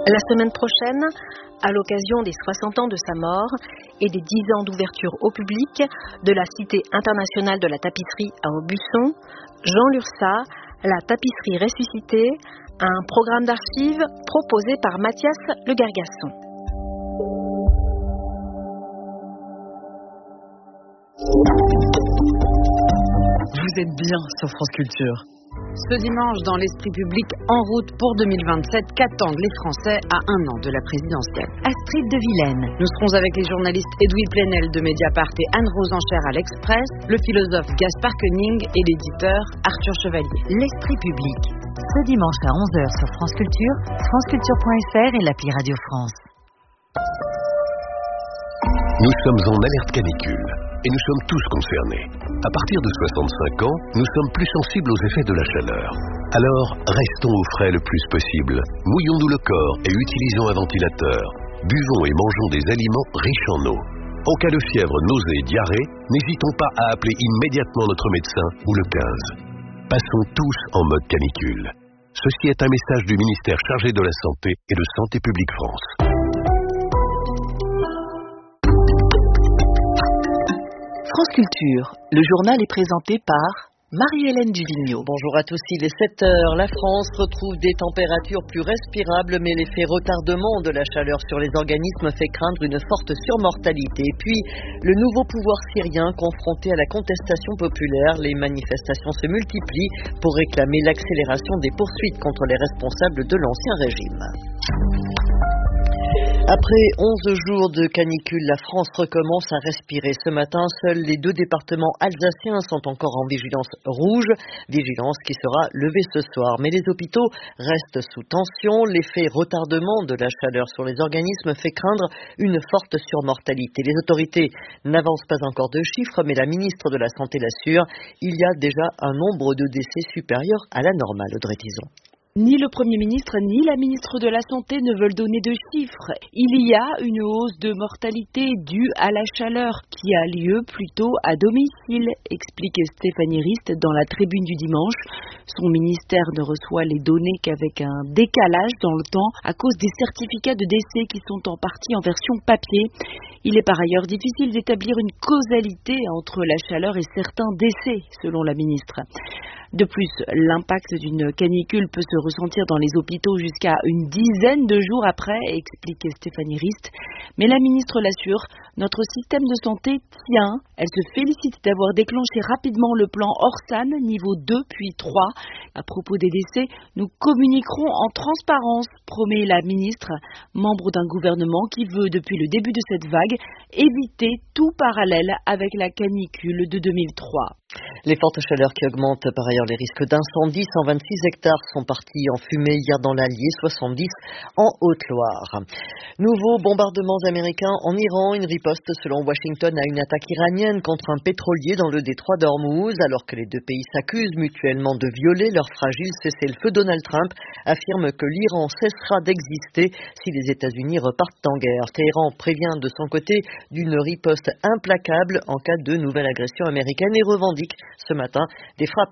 La semaine prochaine, à l'occasion des 60 ans de sa mort et des 10 ans d'ouverture au public de la Cité internationale de la tapisserie à Aubusson, Jean Lurçat, la tapisserie ressuscitée, un programme d'archives proposé par Mathias Le Gargasson. Vous êtes bien sur France Culture. Ce dimanche, dans l'esprit public, en route pour 2027, qu'attendent les Français à un an de la présidentielle? Astrid de Vilaine. Nous serons avec les journalistes Edoui Plenel de Mediapart et Anne-Rose Enchère à l'Express, le philosophe Gaspard Koenig et l'éditeur Arthur Chevalier. L'esprit public. Ce dimanche à 11h sur France Culture, franceculture.fr et l'appli Radio France. Nous sommes en alerte canicule et nous sommes tous concernés. À partir de 65 ans, nous sommes plus sensibles aux effets de la chaleur. Alors, restons au frais le plus possible. Mouillons-nous le corps et utilisons un ventilateur. Buvons et mangeons des aliments riches en eau. En cas de fièvre, nausée et diarrhée, n'hésitons pas à appeler immédiatement notre médecin ou le 15. Passons tous en mode canicule. Ceci est un message du ministère chargé de la Santé et de Santé publique France. France Culture, le journal est présenté par Marie-Hélène Duvigneau. Bonjour à tous, il est 7h. La France retrouve des températures plus respirables, mais l'effet retardement de la chaleur sur les organismes fait craindre une forte surmortalité. Et puis, le nouveau pouvoir syrien confronté à la contestation populaire, les manifestations se multiplient pour réclamer l'accélération des poursuites contre les responsables de l'ancien régime. Après 11 jours de canicule, la France recommence à respirer. Ce matin, seuls les 2 départements alsaciens sont encore en vigilance rouge, vigilance qui sera levée ce soir. Mais les hôpitaux restent sous tension. L'effet retardement de la chaleur sur les organismes fait craindre une forte surmortalité. Les autorités n'avancent pas encore de chiffres, mais la ministre de la Santé l'assure, il y a déjà un nombre de décès supérieur à la normale. Audrey Tison. Ni le Premier ministre ni la ministre de la Santé ne veulent donner de chiffres. Il y a une hausse de mortalité due à la chaleur qui a lieu plutôt à domicile, explique Stéphanie Rist dans la Tribune du dimanche. Son ministère ne reçoit les données qu'avec un décalage dans le temps à cause des certificats de décès qui sont en partie en version papier. Il est par ailleurs difficile d'établir une causalité entre la chaleur et certains décès, selon la ministre. De plus, l'impact d'une canicule peut se ressentir dans les hôpitaux jusqu'à une dizaine de jours après, explique Stéphanie Rist. Mais la ministre l'assure, notre système de santé tient. Elle se félicite d'avoir déclenché rapidement le plan Orsan, niveau 2 puis 3. À propos des décès, nous communiquerons en transparence, promet la ministre, membre d'un gouvernement qui veut, depuis le début de cette vague, éviter tout parallèle avec la canicule de 2003. Les fortes chaleurs qui augmentent par ailleurs les risques d'incendie. 126 hectares sont partis en fumée hier dans l'Allier, 70 en Haute-Loire. Nouveaux bombardements américains en Iran. Une riposte selon Washington à une attaque iranienne contre un pétrolier dans le détroit d'Ormuz. Alors que les 2 pays s'accusent mutuellement de violer leur fragile cessez-le-feu, Donald Trump affirme que l'Iran cessera d'exister si les États-Unis repartent en guerre. Téhéran prévient de son côté d'une riposte implacable en cas de nouvelle agression américaine et revendique ce matin des frappes